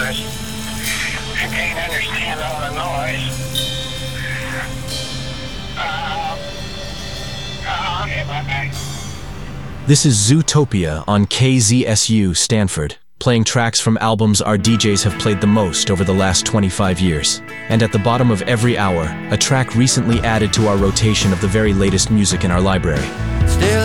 ears. I can't understand all the noise. Okay, bye-bye. This is Zootopia on KZSU Stanford, playing tracks from albums our DJs have played the most over the last 25 years. And at the bottom of every hour, a track recently added to our rotation of the very latest music in our library.